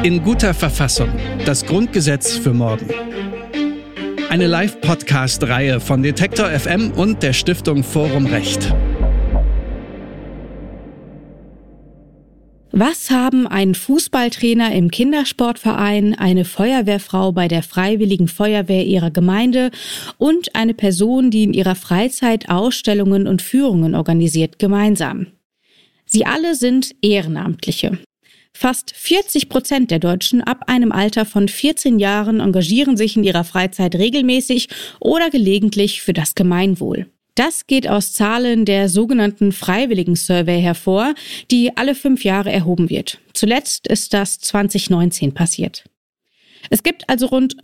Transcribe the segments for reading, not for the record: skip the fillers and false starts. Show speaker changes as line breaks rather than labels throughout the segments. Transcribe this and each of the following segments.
In guter Verfassung. Das Grundgesetz für morgen. Eine Live-Podcast-Reihe von Detektor FM und der Stiftung Forum Recht.
Was haben ein Fußballtrainer im Kindersportverein, eine Feuerwehrfrau bei der Freiwilligen Feuerwehr ihrer Gemeinde und eine Person, die in ihrer Freizeit Ausstellungen und Führungen organisiert, gemeinsam? Sie alle sind Ehrenamtliche. Fast 40% der Deutschen ab einem Alter von 14 Jahren engagieren sich in ihrer Freizeit regelmäßig oder gelegentlich für das Gemeinwohl. Das geht aus Zahlen der sogenannten Freiwilligen-Survey hervor, die alle 5 Jahre erhoben wird. Zuletzt ist das 2019 passiert. Es gibt also rund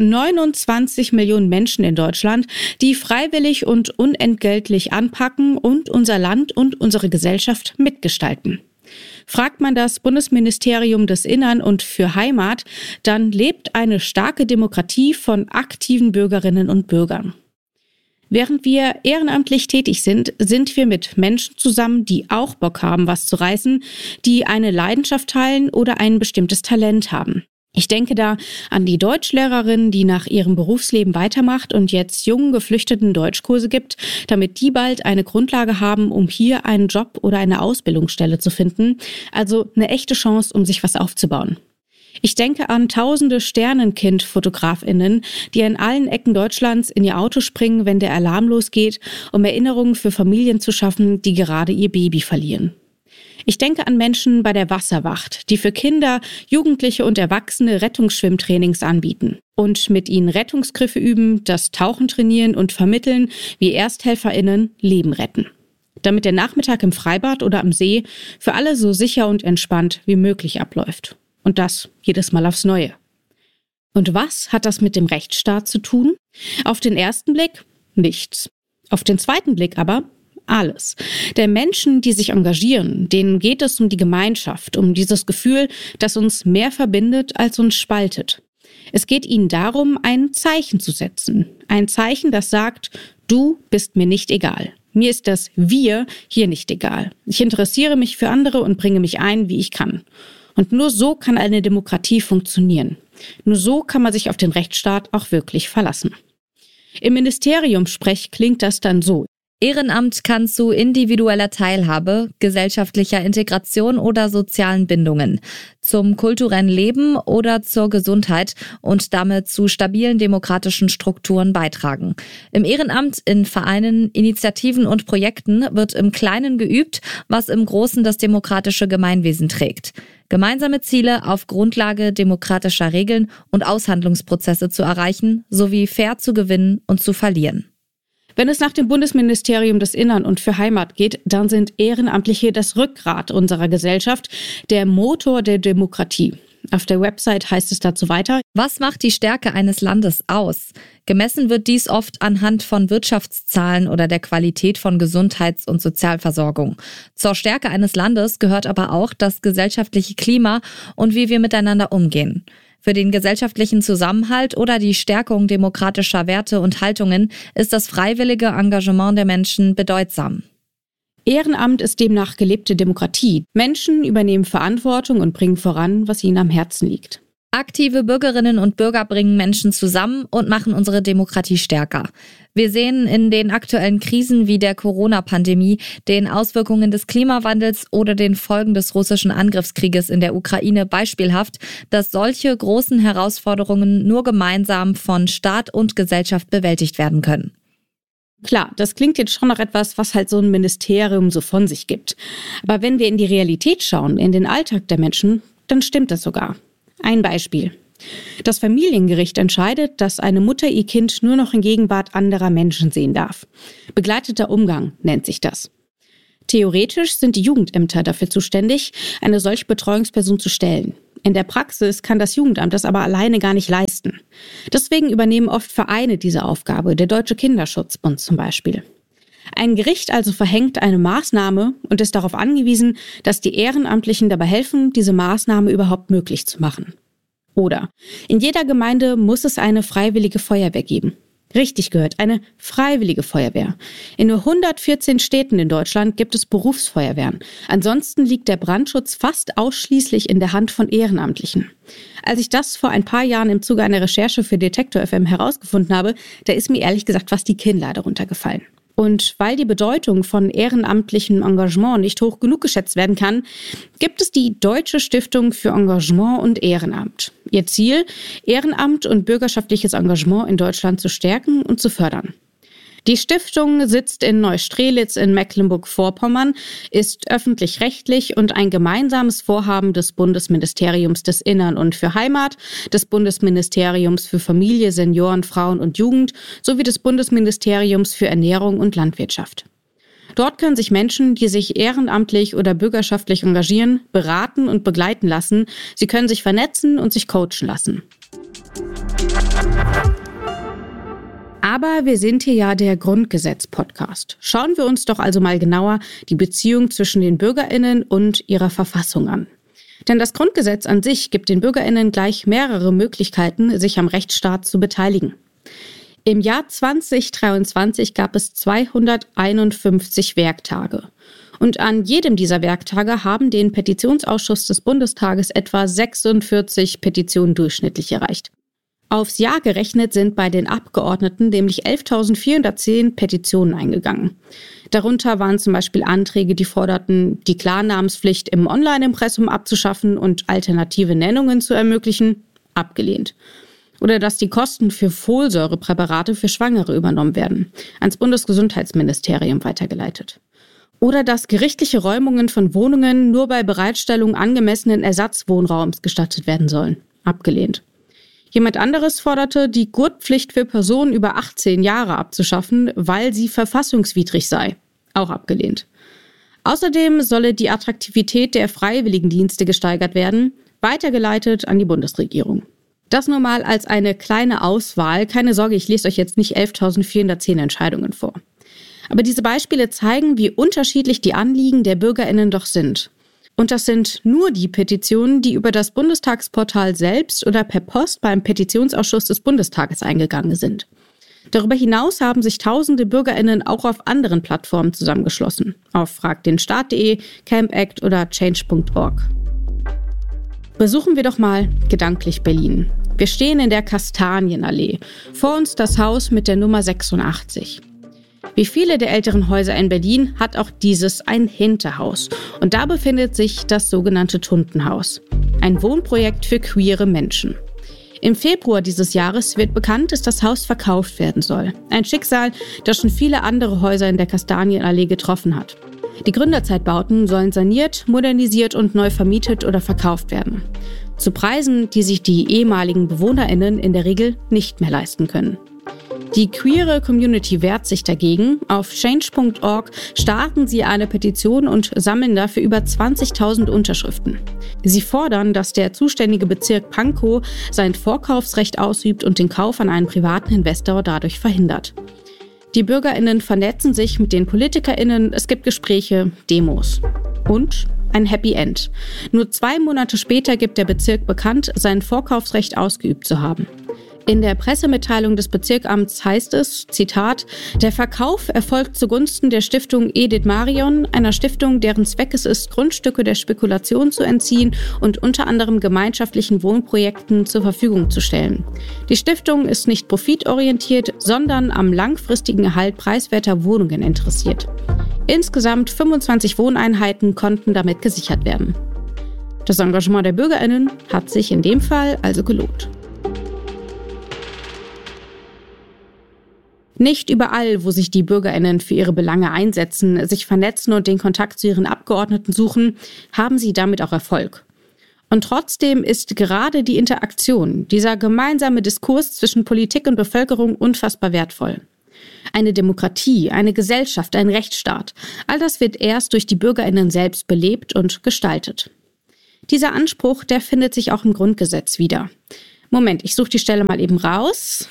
29 Millionen Menschen in Deutschland, die freiwillig und unentgeltlich anpacken und unser Land und unsere Gesellschaft mitgestalten. Fragt man das Bundesministerium des Innern und für Heimat, dann lebt eine starke Demokratie von aktiven Bürgerinnen und Bürgern. Während wir ehrenamtlich tätig sind, sind wir mit Menschen zusammen, die auch Bock haben, was zu reißen, die eine Leidenschaft teilen oder ein bestimmtes Talent haben. Ich denke da an die Deutschlehrerin, die nach ihrem Berufsleben weitermacht und jetzt jungen Geflüchteten Deutschkurse gibt, damit die bald eine Grundlage haben, um hier einen Job oder eine Ausbildungsstelle zu finden. Also eine echte Chance, um sich was aufzubauen. Ich denke an tausende Sternenkind-FotografInnen, die in allen Ecken Deutschlands in ihr Auto springen, wenn der Alarm losgeht, um Erinnerungen für Familien zu schaffen, die gerade ihr Baby verlieren. Ich denke an Menschen bei der Wasserwacht, die für Kinder, Jugendliche und Erwachsene Rettungsschwimmtrainings anbieten und mit ihnen Rettungsgriffe üben, das Tauchen trainieren und vermitteln, wie ErsthelferInnen Leben retten. Damit der Nachmittag im Freibad oder am See für alle so sicher und entspannt wie möglich abläuft. Und das jedes Mal aufs Neue. Und was hat das mit dem Rechtsstaat zu tun? Auf den ersten Blick nichts. Auf den zweiten Blick aber alles. Denn Menschen, die sich engagieren, denen geht es um die Gemeinschaft, um dieses Gefühl, das uns mehr verbindet, als uns spaltet. Es geht ihnen darum, ein Zeichen zu setzen. Ein Zeichen, das sagt, du bist mir nicht egal. Mir ist das Wir hier nicht egal. Ich interessiere mich für andere und bringe mich ein, wie ich kann. Und nur so kann eine Demokratie funktionieren. Nur so kann man sich auf den Rechtsstaat auch wirklich verlassen. Im Ministeriumssprech klingt das dann so.
Ehrenamt kann zu individueller Teilhabe, gesellschaftlicher Integration oder sozialen Bindungen, zum kulturellen Leben oder zur Gesundheit und damit zu stabilen demokratischen Strukturen beitragen. Im Ehrenamt, in Vereinen, Initiativen und Projekten wird im Kleinen geübt, was im Großen das demokratische Gemeinwesen trägt. Gemeinsame Ziele auf Grundlage demokratischer Regeln und Aushandlungsprozesse zu erreichen, sowie fair zu gewinnen und zu verlieren.
Wenn es nach dem Bundesministerium des Innern und für Heimat geht, dann sind Ehrenamtliche das Rückgrat unserer Gesellschaft, der Motor der Demokratie. Auf der Website heißt es dazu weiter:
Was macht die Stärke eines Landes aus? Gemessen wird dies oft anhand von Wirtschaftszahlen oder der Qualität von Gesundheits- und Sozialversorgung. Zur Stärke eines Landes gehört aber auch das gesellschaftliche Klima und wie wir miteinander umgehen. Für den gesellschaftlichen Zusammenhalt oder die Stärkung demokratischer Werte und Haltungen ist das freiwillige Engagement der Menschen bedeutsam.
Ehrenamt ist demnach gelebte Demokratie. Menschen übernehmen Verantwortung und bringen voran, was ihnen am Herzen liegt.
Aktive Bürgerinnen und Bürger bringen Menschen zusammen und machen unsere Demokratie stärker. Wir sehen in den aktuellen Krisen wie der Corona-Pandemie, den Auswirkungen des Klimawandels oder den Folgen des russischen Angriffskrieges in der Ukraine beispielhaft, dass solche großen Herausforderungen nur gemeinsam von Staat und Gesellschaft bewältigt werden können.
Klar, das klingt jetzt schon nach etwas, was halt so ein Ministerium so von sich gibt. Aber wenn wir in die Realität schauen, in den Alltag der Menschen, dann stimmt das sogar. Ein Beispiel. Das Familiengericht entscheidet, dass eine Mutter ihr Kind nur noch in Gegenwart anderer Menschen sehen darf. Begleiteter Umgang nennt sich das. Theoretisch sind die Jugendämter dafür zuständig, eine solche Betreuungsperson zu stellen. In der Praxis kann das Jugendamt das aber alleine gar nicht leisten. Deswegen übernehmen oft Vereine diese Aufgabe, der Deutsche Kinderschutzbund zum Beispiel. Ein Gericht also verhängt eine Maßnahme und ist darauf angewiesen, dass die Ehrenamtlichen dabei helfen, diese Maßnahme überhaupt möglich zu machen. Oder in jeder Gemeinde muss es eine freiwillige Feuerwehr geben. Richtig gehört, eine freiwillige Feuerwehr. In nur 114 Städten in Deutschland gibt es Berufsfeuerwehren. Ansonsten liegt der Brandschutz fast ausschließlich in der Hand von Ehrenamtlichen. Als ich das vor ein paar Jahren im Zuge einer Recherche für Detektor FM herausgefunden habe, da ist mir ehrlich gesagt fast die Kinnlade runtergefallen. Und weil die Bedeutung von ehrenamtlichem Engagement nicht hoch genug geschätzt werden kann, gibt es die Deutsche Stiftung für Engagement und Ehrenamt. Ihr Ziel, Ehrenamt und bürgerschaftliches Engagement in Deutschland zu stärken und zu fördern. Die Stiftung sitzt in Neustrelitz in Mecklenburg-Vorpommern, ist öffentlich-rechtlich und ein gemeinsames Vorhaben des Bundesministeriums des Innern und für Heimat, des Bundesministeriums für Familie, Senioren, Frauen und Jugend sowie des Bundesministeriums für Ernährung und Landwirtschaft. Dort können sich Menschen, die sich ehrenamtlich oder bürgerschaftlich engagieren, beraten und begleiten lassen. Sie können sich vernetzen und sich coachen lassen. Aber wir sind hier ja der Grundgesetz-Podcast. Schauen wir uns doch also mal genauer die Beziehung zwischen den BürgerInnen und ihrer Verfassung an. Denn das Grundgesetz an sich gibt den BürgerInnen gleich mehrere Möglichkeiten, sich am Rechtsstaat zu beteiligen. Im Jahr 2023 gab es 251 Werktage. Und an jedem dieser Werktage haben den Petitionsausschuss des Bundestages etwa 46 Petitionen durchschnittlich erreicht. Aufs Jahr gerechnet sind bei den Abgeordneten nämlich 11.410 Petitionen eingegangen. Darunter waren zum Beispiel Anträge, die forderten, die Klarnamenspflicht im Online-Impressum abzuschaffen und alternative Nennungen zu ermöglichen, abgelehnt. Oder dass die Kosten für Folsäurepräparate für Schwangere übernommen werden, ans Bundesgesundheitsministerium weitergeleitet. Oder dass gerichtliche Räumungen von Wohnungen nur bei Bereitstellung angemessenen Ersatzwohnraums gestattet werden sollen, abgelehnt. Jemand anderes forderte, die Gurtpflicht für Personen über 18 Jahre abzuschaffen, weil sie verfassungswidrig sei. Auch abgelehnt. Außerdem solle die Attraktivität der Freiwilligendienste gesteigert werden, weitergeleitet an die Bundesregierung. Das nur mal als eine kleine Auswahl. Keine Sorge, ich lese euch jetzt nicht 11.410 Entscheidungen vor. Aber diese Beispiele zeigen, wie unterschiedlich die Anliegen der BürgerInnen doch sind. Und das sind nur die Petitionen, die über das Bundestagsportal selbst oder per Post beim Petitionsausschuss des Bundestages eingegangen sind. Darüber hinaus haben sich tausende BürgerInnen auch auf anderen Plattformen zusammengeschlossen. Auf fragdenstaat.de, CampAct oder change.org. Besuchen wir doch mal gedanklich Berlin. Wir stehen in der Kastanienallee. Vor uns das Haus mit der Nummer 86. Wie viele der älteren Häuser in Berlin hat auch dieses ein Hinterhaus. Und da befindet sich das sogenannte Tuntenhaus. Ein Wohnprojekt für queere Menschen. Im Februar dieses Jahres wird bekannt, dass das Haus verkauft werden soll. Ein Schicksal, das schon viele andere Häuser in der Kastanienallee getroffen hat. Die Gründerzeitbauten sollen saniert, modernisiert und neu vermietet oder verkauft werden. Zu Preisen, die sich die ehemaligen BewohnerInnen in der Regel nicht mehr leisten können. Die queere Community wehrt sich dagegen. Auf change.org starten sie eine Petition und sammeln dafür über 20.000 Unterschriften. Sie fordern, dass der zuständige Bezirk Pankow sein Vorkaufsrecht ausübt und den Kauf an einen privaten Investor dadurch verhindert. Die BürgerInnen vernetzen sich mit den PolitikerInnen, es gibt Gespräche, Demos. Und ein Happy End. Nur 2 Monate später gibt der Bezirk bekannt, sein Vorkaufsrecht ausgeübt zu haben. In der Pressemitteilung des Bezirkamts heißt es, Zitat, der Verkauf erfolgt zugunsten der Stiftung Edith Marion, einer Stiftung, deren Zweck es ist, Grundstücke der Spekulation zu entziehen und unter anderem gemeinschaftlichen Wohnprojekten zur Verfügung zu stellen. Die Stiftung ist nicht profitorientiert, sondern am langfristigen Erhalt preiswerter Wohnungen interessiert. Insgesamt 25 Wohneinheiten konnten damit gesichert werden. Das Engagement der BürgerInnen hat sich in dem Fall also gelohnt. Nicht überall, wo sich die BürgerInnen für ihre Belange einsetzen, sich vernetzen und den Kontakt zu ihren Abgeordneten suchen, haben sie damit auch Erfolg. Und trotzdem ist gerade die Interaktion, dieser gemeinsame Diskurs zwischen Politik und Bevölkerung unfassbar wertvoll. Eine Demokratie, eine Gesellschaft, ein Rechtsstaat, all das wird erst durch die BürgerInnen selbst belebt und gestaltet. Dieser Anspruch, der findet sich auch im Grundgesetz wieder. Moment, ich suche die Stelle mal eben raus.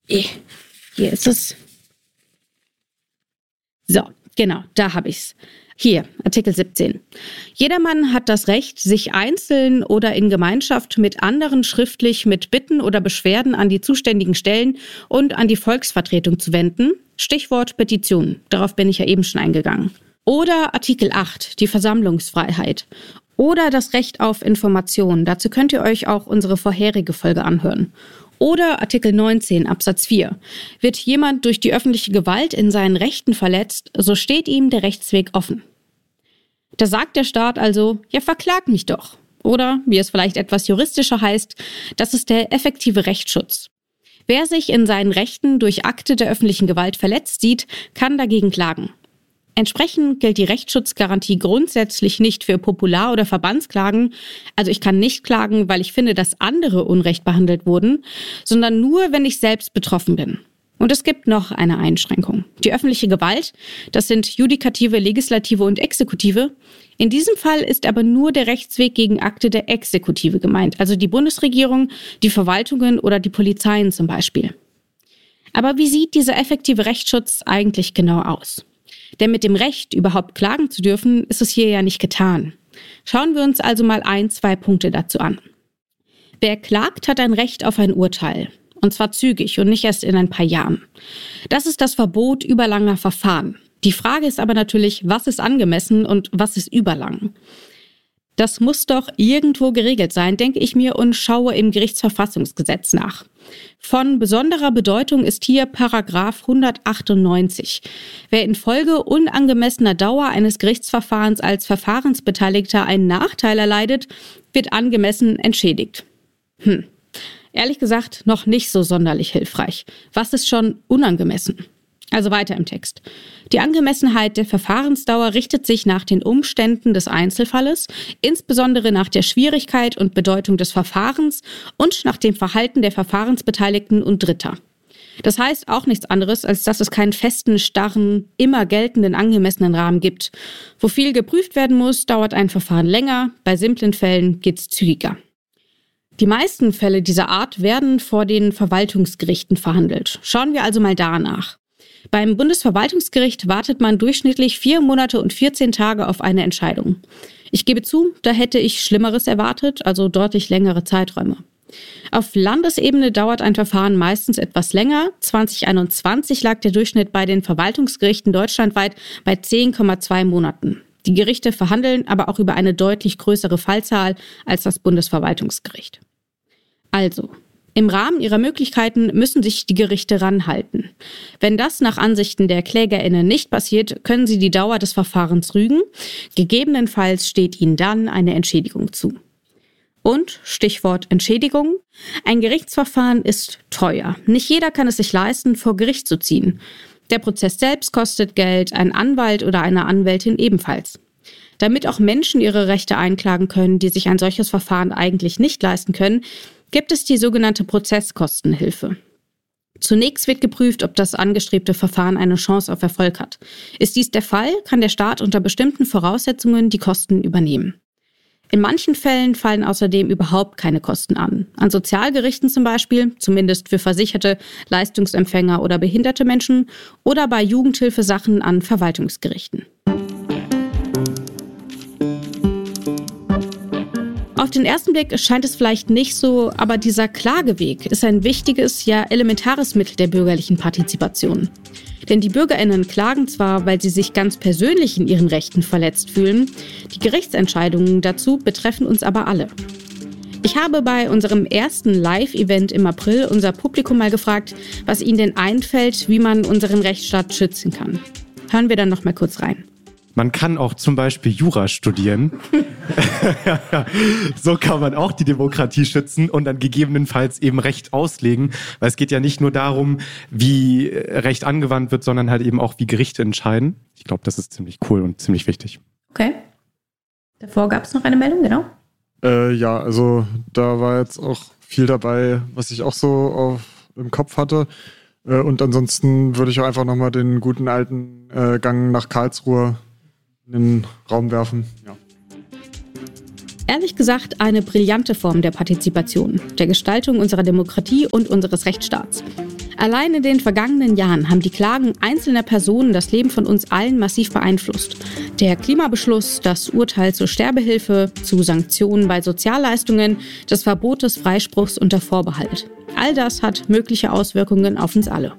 Hier ist es. So, genau, da habe ich's. Hier, Artikel 17. Jedermann hat das Recht, sich einzeln oder in Gemeinschaft mit anderen schriftlich mit Bitten oder Beschwerden an die zuständigen Stellen und an die Volksvertretung zu wenden. Stichwort Petition. Darauf bin ich ja eben schon eingegangen. Oder Artikel 8, die Versammlungsfreiheit. Oder das Recht auf Information. Dazu könnt ihr euch auch unsere vorherige Folge anhören. Oder Artikel 19 Absatz 4. Wird jemand durch die öffentliche Gewalt in seinen Rechten verletzt, so steht ihm der Rechtsweg offen. Da sagt der Staat also, ja, verklag mich doch. Oder, wie es vielleicht etwas juristischer heißt, das ist der effektive Rechtsschutz. Wer sich in seinen Rechten durch Akte der öffentlichen Gewalt verletzt sieht, kann dagegen klagen. Entsprechend gilt die Rechtsschutzgarantie grundsätzlich nicht für Popular- oder Verbandsklagen, also ich kann nicht klagen, weil ich finde, dass andere unrecht behandelt wurden, sondern nur, wenn ich selbst betroffen bin. Und es gibt noch eine Einschränkung. Die öffentliche Gewalt, das sind Judikative, Legislative und Exekutive. In diesem Fall ist aber nur der Rechtsweg gegen Akte der Exekutive gemeint, also die Bundesregierung, die Verwaltungen oder die Polizeien zum Beispiel. Aber wie sieht dieser effektive Rechtsschutz eigentlich genau aus? Denn mit dem Recht, überhaupt klagen zu dürfen, ist es hier ja nicht getan. Schauen wir uns also mal 2 Punkte dazu an. Wer klagt, hat ein Recht auf ein Urteil. Und zwar zügig und nicht erst in ein paar Jahren. Das ist das Verbot überlanger Verfahren. Die Frage ist aber natürlich, was ist angemessen und was ist überlang? Das muss doch irgendwo geregelt sein, denke ich mir und schaue im Gerichtsverfassungsgesetz nach. Von besonderer Bedeutung ist hier Paragraph 198. Wer infolge unangemessener Dauer eines Gerichtsverfahrens als Verfahrensbeteiligter einen Nachteil erleidet, wird angemessen entschädigt. Ehrlich gesagt, noch nicht so sonderlich hilfreich. Was ist schon unangemessen? Also weiter im Text. Die Angemessenheit der Verfahrensdauer richtet sich nach den Umständen des Einzelfalles, insbesondere nach der Schwierigkeit und Bedeutung des Verfahrens und nach dem Verhalten der Verfahrensbeteiligten und Dritter. Das heißt auch nichts anderes, als dass es keinen festen, starren, immer geltenden angemessenen Rahmen gibt. Wo viel geprüft werden muss, dauert ein Verfahren länger, bei simplen Fällen geht's zügiger. Die meisten Fälle dieser Art werden vor den Verwaltungsgerichten verhandelt. Schauen wir also mal danach. Beim Bundesverwaltungsgericht wartet man durchschnittlich 4 Monate und 14 Tage auf eine Entscheidung. Ich gebe zu, da hätte ich Schlimmeres erwartet, also deutlich längere Zeiträume. Auf Landesebene dauert ein Verfahren meistens etwas länger. 2021 lag der Durchschnitt bei den Verwaltungsgerichten deutschlandweit bei 10,2 Monaten. Die Gerichte verhandeln aber auch über eine deutlich größere Fallzahl als das Bundesverwaltungsgericht. Also, im Rahmen ihrer Möglichkeiten müssen sich die Gerichte ranhalten. Wenn das nach Ansichten der KlägerInnen nicht passiert, können sie die Dauer des Verfahrens rügen. Gegebenenfalls steht ihnen dann eine Entschädigung zu. Und, Stichwort Entschädigung, ein Gerichtsverfahren ist teuer. Nicht jeder kann es sich leisten, vor Gericht zu ziehen. Der Prozess selbst kostet Geld, ein Anwalt oder eine Anwältin ebenfalls. Damit auch Menschen ihre Rechte einklagen können, die sich ein solches Verfahren eigentlich nicht leisten können, gibt es die sogenannte Prozesskostenhilfe. Zunächst wird geprüft, ob das angestrebte Verfahren eine Chance auf Erfolg hat. Ist dies der Fall, kann der Staat unter bestimmten Voraussetzungen die Kosten übernehmen. In manchen Fällen fallen außerdem überhaupt keine Kosten an. An Sozialgerichten zum Beispiel, zumindest für Versicherte, Leistungsempfänger oder behinderte Menschen, oder bei Jugendhilfesachen an Verwaltungsgerichten. Auf den ersten Blick scheint es vielleicht nicht so, aber dieser Klageweg ist ein wichtiges, ja elementares Mittel der bürgerlichen Partizipation. Denn die BürgerInnen klagen zwar, weil sie sich ganz persönlich in ihren Rechten verletzt fühlen, die Gerichtsentscheidungen dazu betreffen uns aber alle. Ich habe bei unserem ersten Live-Event im April unser Publikum mal gefragt, was ihnen denn einfällt, wie man unseren Rechtsstaat schützen kann. Hören wir dann noch mal kurz rein.
Man kann auch zum Beispiel Jura studieren. So kann man auch die Demokratie schützen und dann gegebenenfalls eben Recht auslegen. Weil es geht ja nicht nur darum, wie Recht angewandt wird, sondern halt eben auch, wie Gerichte entscheiden. Ich glaube, das ist ziemlich cool und ziemlich wichtig.
Okay. Davor gab es noch eine Meldung, genau?
Ja, also da war jetzt auch viel dabei, was ich auch so im Kopf hatte. Und ansonsten würde ich auch einfach nochmal den guten alten Gang nach Karlsruhe in den Raum werfen. Ja.
Ehrlich gesagt eine brillante Form der Partizipation, der Gestaltung unserer Demokratie und unseres Rechtsstaats. Allein in den vergangenen Jahren haben die Klagen einzelner Personen das Leben von uns allen massiv beeinflusst. Der Klimabeschluss, das Urteil zur Sterbehilfe, zu Sanktionen bei Sozialleistungen, das Verbot des Freispruchs unter Vorbehalt. All das hat mögliche Auswirkungen auf uns alle.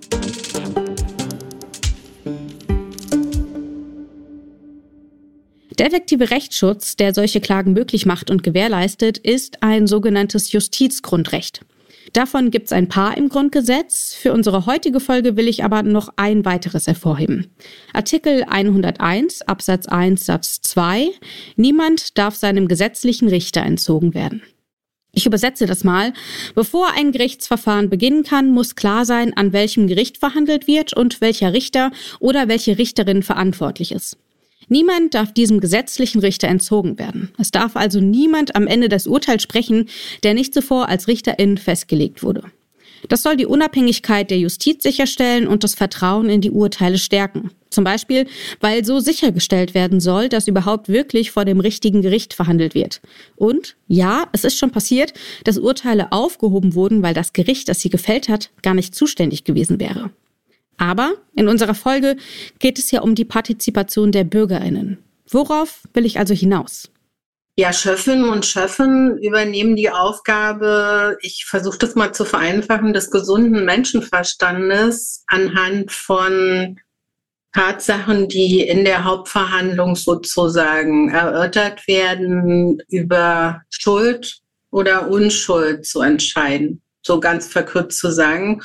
Der effektive Rechtsschutz, der solche Klagen möglich macht und gewährleistet, ist ein sogenanntes Justizgrundrecht. Davon gibt es ein paar im Grundgesetz. Für unsere heutige Folge will ich aber noch ein weiteres hervorheben. Artikel 101 Absatz 1 Satz 2. Niemand darf seinem gesetzlichen Richter entzogen werden. Ich übersetze das mal. Bevor ein Gerichtsverfahren beginnen kann, muss klar sein, an welchem Gericht verhandelt wird und welcher Richter oder welche Richterin verantwortlich ist. Niemand darf diesem gesetzlichen Richter entzogen werden. Es darf also niemand am Ende des Urteils sprechen, der nicht zuvor als Richterin festgelegt wurde. Das soll die Unabhängigkeit der Justiz sicherstellen und das Vertrauen in die Urteile stärken. Zum Beispiel, weil so sichergestellt werden soll, dass überhaupt wirklich vor dem richtigen Gericht verhandelt wird. Und ja, es ist schon passiert, dass Urteile aufgehoben wurden, weil das Gericht, das sie gefällt hat, gar nicht zuständig gewesen wäre. Aber in unserer Folge geht es ja um die Partizipation der BürgerInnen. Worauf will ich also hinaus?
Ja, Schöffinnen und Schöffen übernehmen die Aufgabe, ich versuche das mal zu vereinfachen, des gesunden Menschenverstandes anhand von Tatsachen, die in der Hauptverhandlung sozusagen erörtert werden, über Schuld oder Unschuld zu entscheiden, so ganz verkürzt zu sagen.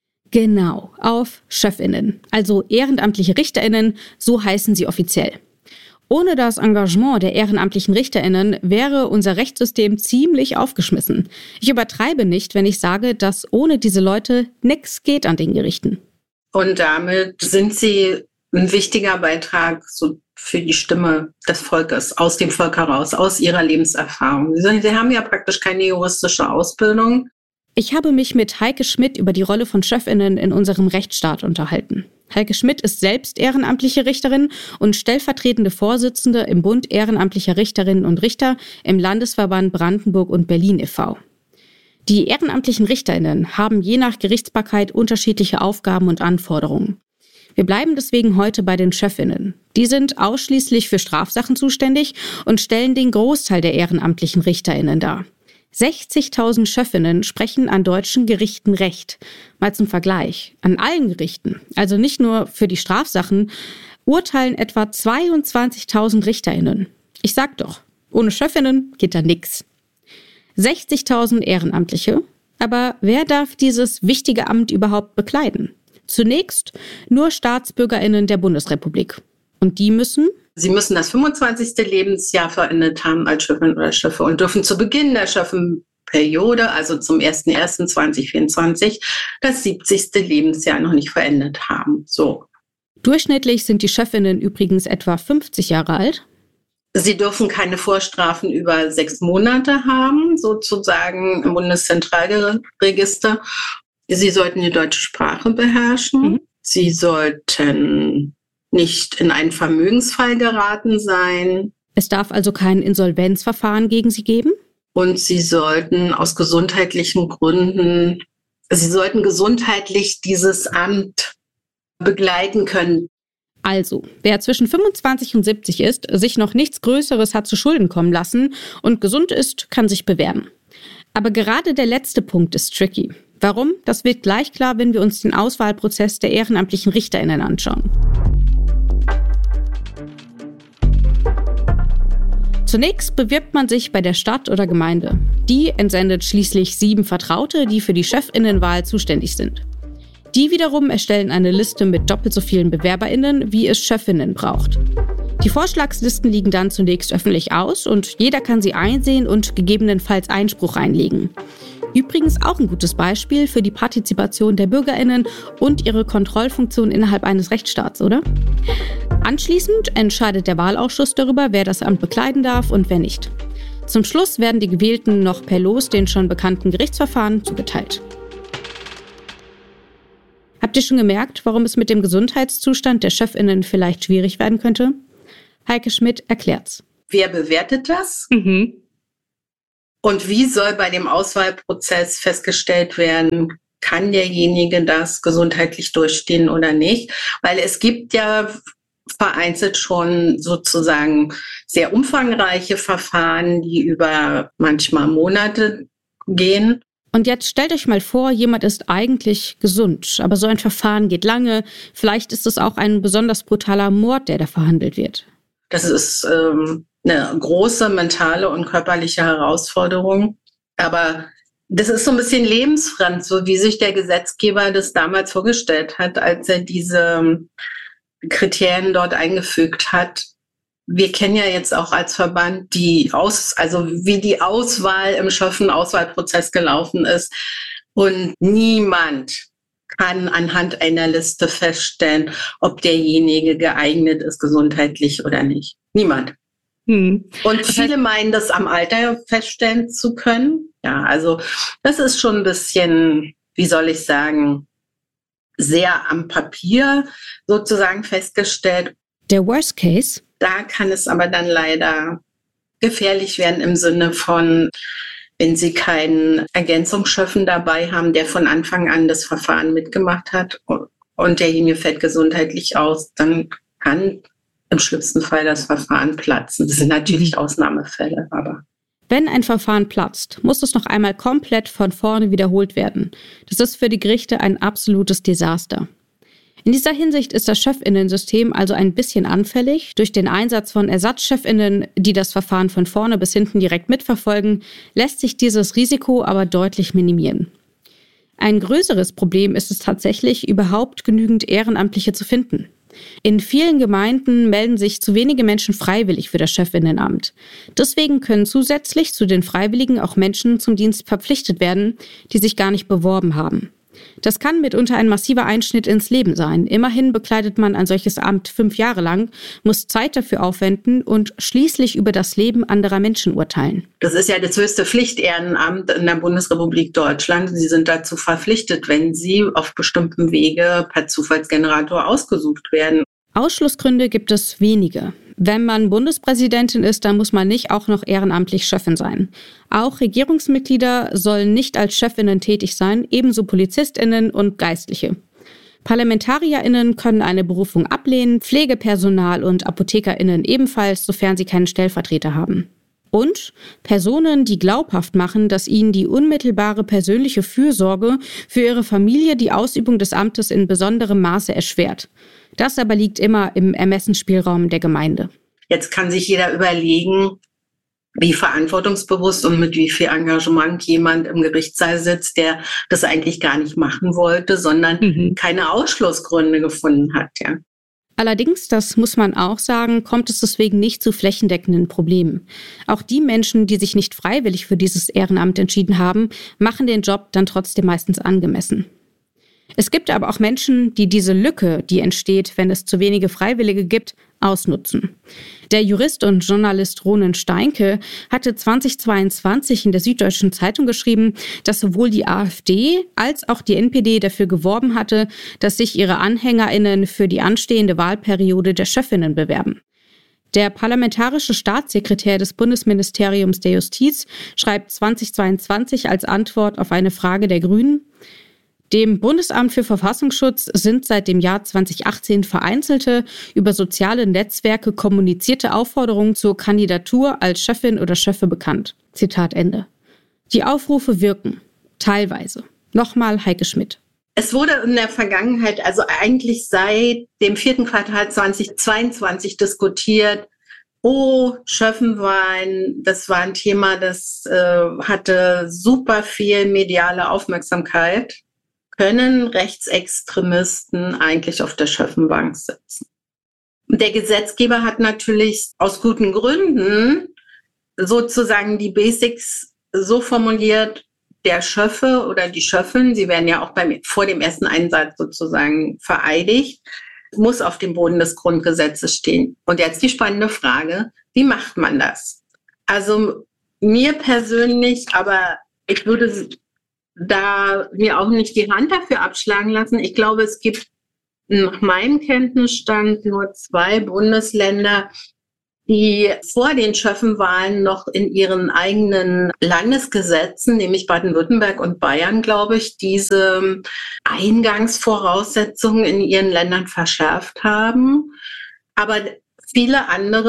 Genau, auf Schöffinnen, also ehrenamtliche RichterInnen, so heißen sie offiziell. Ohne das Engagement der ehrenamtlichen RichterInnen wäre unser Rechtssystem ziemlich aufgeschmissen. Ich übertreibe nicht, wenn ich sage, dass ohne diese Leute nichts geht an den Gerichten.
Und damit sind sie ein wichtiger Beitrag so für die Stimme des Volkes, aus dem Volk heraus, aus ihrer Lebenserfahrung. Sie haben ja praktisch keine juristische Ausbildung.
Ich habe mich mit Heike Schmidt über die Rolle von Schöffinnen in unserem Rechtsstaat unterhalten. Heike Schmidt ist selbst ehrenamtliche Richterin und stellvertretende Vorsitzende im Bund ehrenamtlicher Richterinnen und Richter im Landesverband Brandenburg und Berlin e.V. Die ehrenamtlichen RichterInnen haben je nach Gerichtsbarkeit unterschiedliche Aufgaben und Anforderungen. Wir bleiben deswegen heute bei den Schöffinnen. Die sind ausschließlich für Strafsachen zuständig und stellen den Großteil der ehrenamtlichen RichterInnen dar. 60.000 Schöffinnen sprechen an deutschen Gerichten Recht. Mal zum Vergleich. An allen Gerichten, also nicht nur für die Strafsachen, urteilen etwa 22.000 RichterInnen. Ich sag doch, ohne Schöffinnen geht da nix. 60.000 Ehrenamtliche. Aber wer darf dieses wichtige Amt überhaupt bekleiden? Zunächst nur StaatsbürgerInnen der Bundesrepublik. Und die müssen...
Sie müssen das 25. Lebensjahr vollendet haben als Schöffin oder Schöffe und dürfen zu Beginn der Schöffenperiode, also zum 01.01.2024, das 70. Lebensjahr noch nicht vollendet haben. So.
Durchschnittlich sind die Schöffinnen übrigens etwa 50 Jahre alt.
Sie dürfen keine Vorstrafen über 6 Monate haben, sozusagen im Bundeszentralregister. Sie sollten die deutsche Sprache beherrschen. Sie sollten nicht in einen Vermögensfall geraten sein.
Es darf also kein Insolvenzverfahren gegen sie geben?
Und sie sollten aus gesundheitlichen Gründen, sie sollten gesundheitlich dieses Amt begleiten können.
Also, wer zwischen 25 und 70 ist, sich noch nichts Größeres hat zu Schulden kommen lassen und gesund ist, kann sich bewerben. Aber gerade der letzte Punkt ist tricky. Warum? Das wird gleich klar, wenn wir uns den Auswahlprozess der ehrenamtlichen RichterInnen anschauen. Zunächst bewirbt man sich bei der Stadt oder Gemeinde. Die entsendet schließlich 7 Vertraute, die für die Chefinnenwahl zuständig sind. Die wiederum erstellen eine Liste mit doppelt so vielen BewerberInnen, wie es Schöffinnen braucht. Die Vorschlagslisten liegen dann zunächst öffentlich aus und jeder kann sie einsehen und gegebenenfalls Einspruch einlegen. Übrigens auch ein gutes Beispiel für die Partizipation der BürgerInnen und ihre Kontrollfunktion innerhalb eines Rechtsstaats, oder? Anschließend entscheidet der Wahlausschuss darüber, wer das Amt bekleiden darf und wer nicht. Zum Schluss werden die Gewählten noch per Los den schon bekannten Gerichtsverfahren zugeteilt. Habt ihr schon gemerkt, warum es mit dem Gesundheitszustand der Schöffinnen vielleicht schwierig werden könnte? Heike Schmidt erklärt's.
Wer bewertet das? Und wie soll bei dem Auswahlprozess festgestellt werden, kann derjenige das gesundheitlich durchstehen oder nicht? Weil es gibt ja vereinzelt schon sozusagen sehr umfangreiche Verfahren, die über manchmal Monate gehen.
Und jetzt stellt euch mal vor, jemand ist eigentlich gesund, aber so ein Verfahren geht lange. Vielleicht ist es auch ein besonders brutaler Mord, der da verhandelt wird.
Das ist eine große mentale und körperliche Herausforderung. Aber das ist so ein bisschen lebensfremd, so wie sich der Gesetzgeber das damals vorgestellt hat, als er diese Kriterien dort eingefügt hat. Wir kennen ja jetzt auch als Verband wie die Auswahl im Schöffen-Auswahlprozess gelaufen ist. Und niemand kann anhand einer Liste feststellen, ob derjenige geeignet ist, gesundheitlich oder nicht. Niemand. Und viele meinen, das am Alter feststellen zu können. Ja, also das ist schon ein bisschen, wie soll ich sagen, sehr am Papier sozusagen festgestellt.
Der Worst Case?
Da kann es aber dann leider gefährlich werden im Sinne von, wenn Sie keinen Ergänzungsschöffen dabei haben, der von Anfang an das Verfahren mitgemacht hat und derjenige fällt gesundheitlich aus, dann kann im schlimmsten Fall das Verfahren platzen. Das sind natürlich Ausnahmefälle, aber...
Wenn ein Verfahren platzt, muss es noch einmal komplett von vorne wiederholt werden. Das ist für die Gerichte ein absolutes Desaster. In dieser Hinsicht ist das Chefinnensystem also ein bisschen anfällig. Durch den Einsatz von Ersatzchefinnen, die das Verfahren von vorne bis hinten direkt mitverfolgen, lässt sich dieses Risiko aber deutlich minimieren. Ein größeres Problem ist es tatsächlich, überhaupt genügend Ehrenamtliche zu finden. In vielen Gemeinden melden sich zu wenige Menschen freiwillig für das Chefinnenamt. Deswegen können zusätzlich zu den Freiwilligen auch Menschen zum Dienst verpflichtet werden, die sich gar nicht beworben haben. Das kann mitunter ein massiver Einschnitt ins Leben sein. Immerhin bekleidet man ein solches Amt 5 Jahre lang, muss Zeit dafür aufwenden und schließlich über das Leben anderer Menschen urteilen.
Das ist ja das höchste Pflichtehrenamt in der Bundesrepublik Deutschland. Sie sind dazu verpflichtet, wenn Sie auf bestimmtem Wege per Zufallsgenerator ausgesucht werden.
Ausschlussgründe gibt es wenige. Wenn man Bundespräsidentin ist, dann muss man nicht auch noch ehrenamtlich Chefin sein. Auch Regierungsmitglieder sollen nicht als Chefinnen tätig sein, ebenso PolizistInnen und Geistliche. ParlamentarierInnen können eine Berufung ablehnen, Pflegepersonal und ApothekerInnen ebenfalls, sofern sie keinen Stellvertreter haben. Und Personen, die glaubhaft machen, dass ihnen die unmittelbare persönliche Fürsorge für ihre Familie die Ausübung des Amtes in besonderem Maße erschwert. Das aber liegt immer im Ermessensspielraum der Gemeinde.
Jetzt kann sich jeder überlegen, wie verantwortungsbewusst und mit wie viel Engagement jemand im Gerichtssaal sitzt, der das eigentlich gar nicht machen wollte, sondern keine Ausschlussgründe gefunden hat. Ja.
Allerdings, das muss man auch sagen, kommt es deswegen nicht zu flächendeckenden Problemen. Auch die Menschen, die sich nicht freiwillig für dieses Ehrenamt entschieden haben, machen den Job dann trotzdem meistens angemessen. Es gibt aber auch Menschen, die diese Lücke, die entsteht, wenn es zu wenige Freiwillige gibt, ausnutzen. Der Jurist und Journalist Ronen Steinke hatte 2022 in der Süddeutschen Zeitung geschrieben, dass sowohl die AfD als auch die NPD dafür geworben hatte, dass sich ihre AnhängerInnen für die anstehende Wahlperiode der Chefinnen bewerben. Der parlamentarische Staatssekretär des Bundesministeriums der Justiz schreibt 2022 als Antwort auf eine Frage der Grünen: Dem Bundesamt für Verfassungsschutz sind seit dem Jahr 2018 vereinzelte, über soziale Netzwerke kommunizierte Aufforderungen zur Kandidatur als Chefin oder Chefe bekannt. Zitat Ende. Die Aufrufe wirken. Teilweise. Nochmal Heike Schmidt.
Es wurde in der Vergangenheit, also eigentlich seit dem 4. Quartal 2022 diskutiert. Schöffenwahlen, das war ein Thema, das hatte super viel mediale Aufmerksamkeit. Können Rechtsextremisten eigentlich auf der Schöffenbank sitzen? Der Gesetzgeber hat natürlich aus guten Gründen sozusagen die Basics so formuliert, der Schöffe oder die Schöffin, sie werden ja auch vor dem ersten Einsatz sozusagen vereidigt, muss auf dem Boden des Grundgesetzes stehen. Und jetzt die spannende Frage, wie macht man das? Also mir persönlich, aber ich würde da mir auch nicht die Hand dafür abschlagen lassen. Ich glaube, es gibt nach meinem Kenntnisstand nur 2 Bundesländer, die vor den Schöffenwahlen noch in ihren eigenen Landesgesetzen, nämlich Baden-Württemberg und Bayern, glaube ich, diese Eingangsvoraussetzungen in ihren Ländern verschärft haben. Aber viele andere